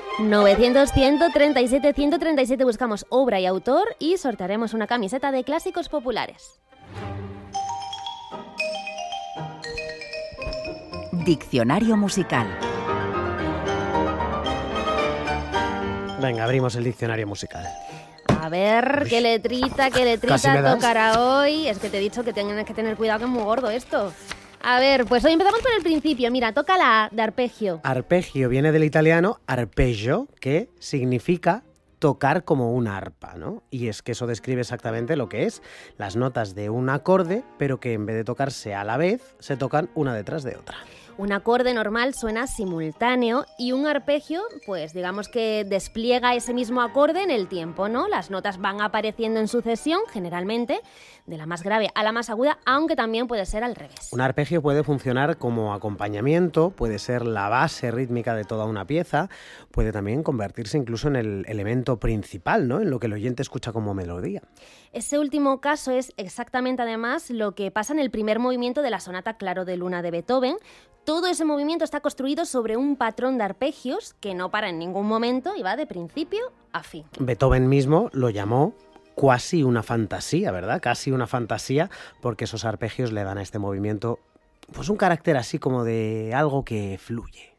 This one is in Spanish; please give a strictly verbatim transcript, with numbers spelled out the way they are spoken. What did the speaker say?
novecientos, ciento treinta y siete, ciento treinta y siete buscamos obra y autor y sortearemos una camiseta de clásicos populares. Diccionario musical. Venga, abrimos el diccionario musical. A ver, qué letrita, qué Casi me letrita das. tocará hoy. Es que te he dicho que tienes que tener cuidado, que es muy gordo esto. A ver, pues hoy empezamos por el principio. Mira, toca la A de arpegio. Arpegio viene del italiano arpeggio, que significa tocar como una arpa, ¿no? Y es que eso describe exactamente lo que es las notas de un acorde, pero que en vez de tocarse a la vez, se tocan una detrás de otra. Un acorde normal suena simultáneo y un arpegio, pues digamos que despliega ese mismo acorde en el tiempo, ¿no? Las notas van apareciendo en sucesión, generalmente, de la más grave a la más aguda, aunque también puede ser al revés. Un arpegio puede funcionar como acompañamiento, puede ser la base rítmica de toda una pieza, puede también convertirse incluso en el elemento principal, ¿no? En lo que el oyente escucha como melodía. Ese último caso es exactamente, además, lo que pasa en el primer movimiento de la sonata Claro de Luna de Beethoven. Todo ese movimiento está construido sobre un patrón de arpegios que no para en ningún momento y va de principio a fin. Beethoven mismo lo llamó cuasi una fantasía, ¿verdad? Casi una fantasía, porque esos arpegios le dan a este movimiento pues un carácter así como de algo que fluye.